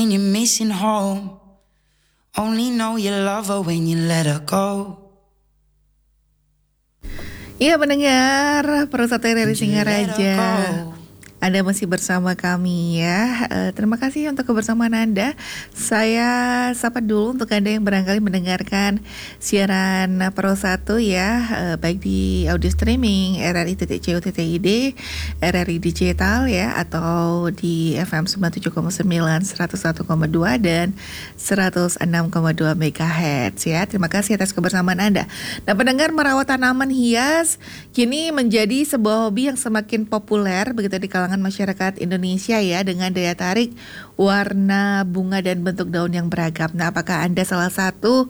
When you're missing home, only know you love her when you let her go. Iya pendengar Pro1 RRI Singaraja, Anda masih bersama kami ya. Terima kasih untuk kebersamaan Anda. Saya sapa dulu untuk Anda yang barangkali mendengarkan siaran Pro1 ya, baik di audio streaming RRI.co.id, RRI Digital ya, atau di FM 97,9, 101,2 dan 106,2 MHz ya. Terima kasih atas kebersamaan Anda. Nah pendengar, merawat tanaman hias kini menjadi sebuah hobi yang semakin populer begitu di kalangan masyarakat Indonesia ya, dengan daya tarik warna bunga dan bentuk daun yang beragam. Nah, apakah Anda salah satu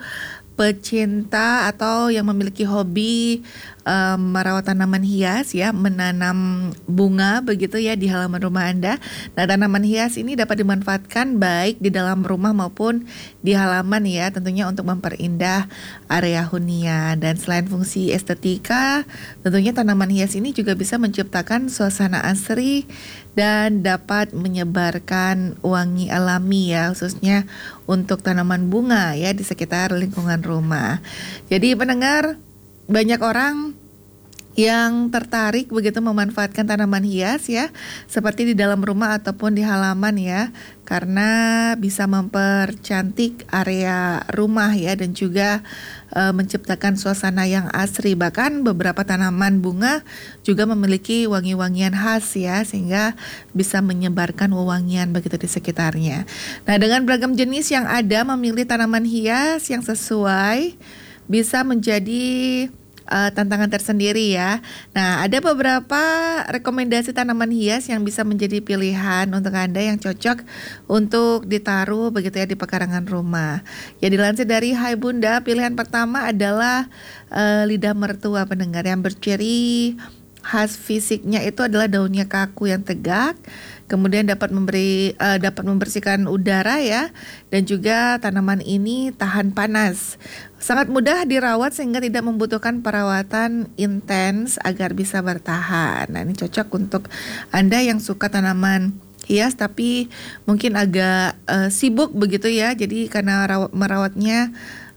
pecinta atau yang memiliki hobi merawat tanaman hias ya, menanam bunga begitu ya di halaman rumah Anda? Nah, tanaman hias ini dapat dimanfaatkan baik di dalam rumah maupun di halaman ya, tentunya untuk memperindah area hunian. Dan selain fungsi estetika, tentunya tanaman hias ini juga bisa menciptakan suasana asri dan dapat menyebarkan wangi alami ya, khususnya untuk tanaman bunga ya di sekitar lingkungan rumah. Jadi pendengar, banyak orang yang tertarik begitu memanfaatkan tanaman hias ya, seperti di dalam rumah ataupun di halaman ya, karena bisa mempercantik area rumah ya, dan juga menciptakan suasana yang asri. Bahkan beberapa tanaman bunga juga memiliki wangi-wangian khas ya, sehingga bisa menyebarkan wewangian begitu di sekitarnya. Nah, dengan beragam jenis yang ada, memilih tanaman hias yang sesuai bisa menjadi tantangan tersendiri ya. Nah, ada beberapa rekomendasi tanaman hias yang bisa menjadi pilihan untuk Anda yang cocok untuk ditaruh begitu ya di pekarangan rumah. Ya, dilansir dari Hai Bunda, pilihan pertama adalah lidah mertua pendengar, yang berciri khas fisiknya itu adalah daunnya kaku yang tegak, kemudian dapat membersihkan udara ya, dan juga tanaman ini tahan panas. Sangat mudah dirawat sehingga tidak membutuhkan perawatan intens agar bisa bertahan. Nah, ini cocok untuk Anda yang suka tanaman hias tapi mungkin agak sibuk begitu ya. Jadi karena merawatnya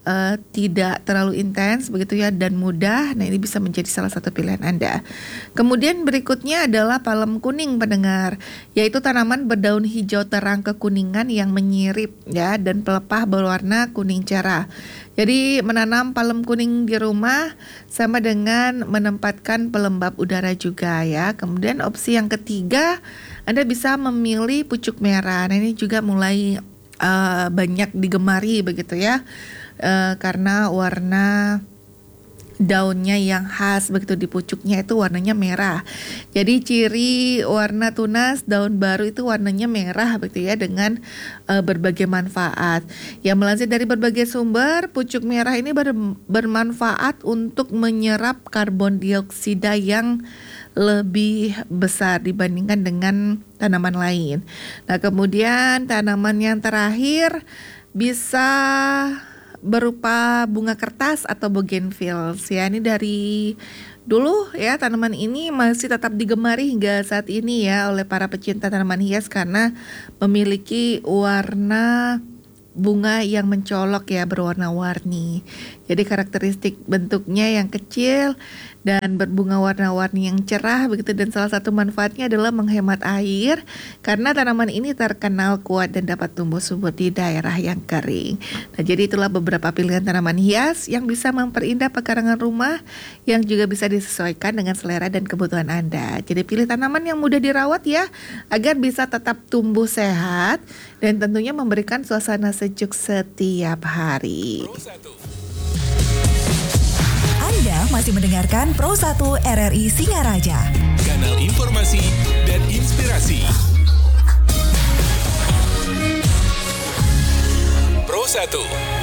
tidak terlalu intens begitu ya, dan mudah. Nah, ini bisa menjadi salah satu pilihan Anda. Kemudian berikutnya adalah palem kuning pendengar, yaitu tanaman berdaun hijau terang kekuningan yang menyirip ya, dan pelepah berwarna kuning cerah. Jadi menanam palem kuning di rumah sama dengan menempatkan pelembab udara juga ya. Kemudian opsi yang ketiga, Anda bisa memilih pucuk merah. Nah, ini juga mulai banyak digemari begitu ya, karena warna daunnya yang khas begitu, di pucuknya itu warnanya merah. Jadi ciri warna tunas daun baru itu warnanya merah begitu ya, dengan berbagai manfaat. Yang melansir dari berbagai sumber, pucuk merah ini bermanfaat untuk menyerap karbon dioksida yang lebih besar dibandingkan dengan tanaman lain. Nah, kemudian tanaman yang terakhir bisa berupa bunga kertas atau bougainville ya. Ini dari dulu ya, tanaman ini masih tetap digemari hingga saat ini ya oleh para pecinta tanaman hias karena memiliki warna bunga yang mencolok ya, berwarna-warni. Jadi karakteristik bentuknya yang kecil dan berbunga warna-warni yang cerah begitu, dan salah satu manfaatnya adalah menghemat air karena tanaman ini terkenal kuat dan dapat tumbuh subur di daerah yang kering. Nah, jadi itulah beberapa pilihan tanaman hias yang bisa memperindah pekarangan rumah, yang juga bisa disesuaikan dengan selera dan kebutuhan Anda. Jadi pilih tanaman yang mudah dirawat ya, agar bisa tetap tumbuh sehat dan tentunya memberikan suasana sejuk setiap hari. Anda masih mendengarkan Pro1 RRI Singaraja, kanal informasi dan inspirasi. Pro1